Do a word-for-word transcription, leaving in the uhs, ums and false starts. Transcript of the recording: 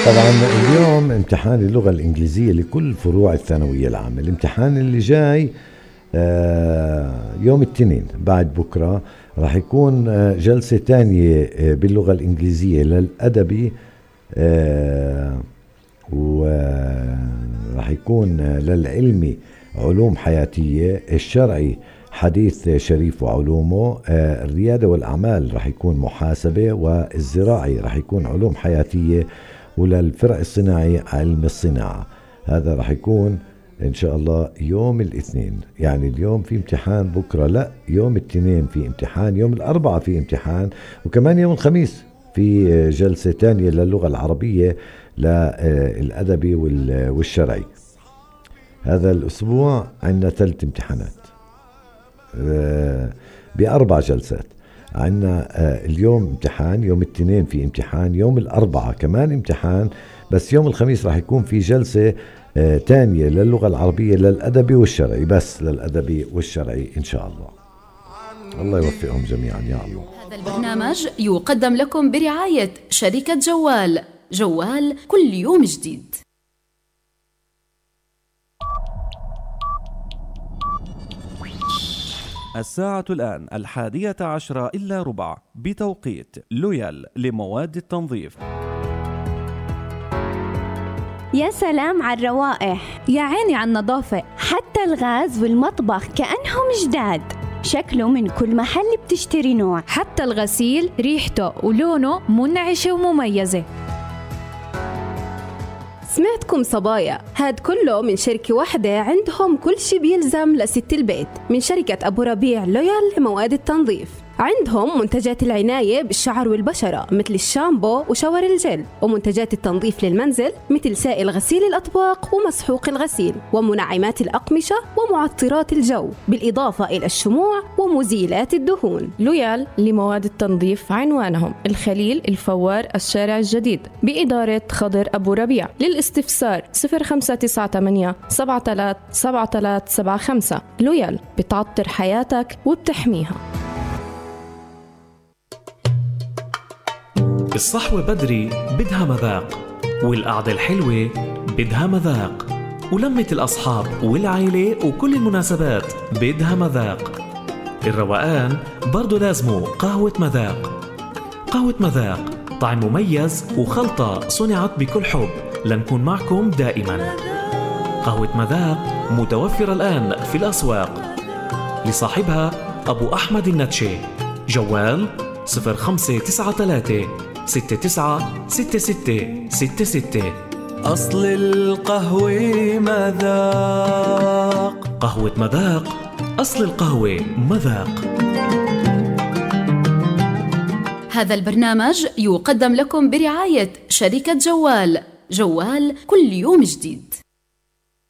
طبعا اليوم امتحان اللغة الإنجليزية لكل فروع الثانوية العامة. الامتحان اللي جاي يوم الاثنين بعد بكرة راح يكون جلسة تانية باللغة الإنجليزية للأدبي، وراح يكون للعلمي علوم حياتية، الشرعي حديث شريف وعلومه، الريادة والأعمال راح يكون محاسبة، والزراعي راح يكون علوم حياتية، وللفرع الصناعي علم الصناعة. هذا راح يكون إن شاء الله يوم الاثنين. يعني اليوم في امتحان، بكرة لا، يوم الاثنين في امتحان، يوم الأربعاء في امتحان، وكمان يوم الخميس في جلسة تانية للغة العربية للأدبي والشرعي. هذا الأسبوع عندنا ثلاث امتحانات بأربع جلسات. عندنا اليوم امتحان، يوم الاثنين في امتحان، يوم الأربعاء كمان امتحان، بس يوم الخميس راح يكون في جلسة تانية للغة العربية للأدبي والشرعي، بس للأدبي والشرعي إن شاء الله. الله يوفقهم جميعا يا الله. هذا البرنامج يقدم لكم برعاية شركة جوال. جوال كل يوم جديد. الساعة الآن الحادية عشرة إلا ربع بتوقيت لويال لمواد التنظيف. يا سلام على الروائح، يا عيني على النظافة، حتى الغاز والمطبخ كأنهم جداد، شكله من كل محل بتشتري نوع. حتى الغسيل ريحته ولونه منعشة ومميزة. سمعتكم صبايا، هاد كله من شركة واحدة عندهم كل شي بيلزم لست البيت، من شركة أبو ربيع لويال لمواد التنظيف. عندهم منتجات العناية بالشعر والبشرة مثل الشامبو وشاور الجل، ومنتجات التنظيف للمنزل مثل سائل غسيل الأطباق ومسحوق الغسيل، ومنعمات الأقمشة ومعطرات الجو، بالإضافة إلى الشموع ومزيلات الدهون. لويال لمواد التنظيف عنوانهم الخليل الفوار الشارع الجديد بإدارة خضر أبو ربيع. للاستفسار صفر خمسة تسعة ثمانية سبعة ثلاثة سبعة ثلاثة سبعة خمسة. لويال بتعطر حياتك وبتحميها. الصحوة بدري بدها مذاق، والقعدة الحلوة بدها مذاق، ولمة الأصحاب والعائلة وكل المناسبات بدها مذاق. الروقان برضو لازمه قهوة مذاق. قهوة مذاق طعم مميز وخلطة صنعت بكل حب لنكون معكم دائما. قهوة مذاق متوفرة الآن في الأسواق، لصاحبها أبو أحمد النتشي. جوال صفر خمسة تسعة ثلاثة ستة تسعة ستة ستة ستة ستة. أصل القهوة مذاق. قهوة مذاق، أصل القهوة مذاق. هذا البرنامج يقدم لكم برعاية شركة جوال. جوال كل يوم جديد.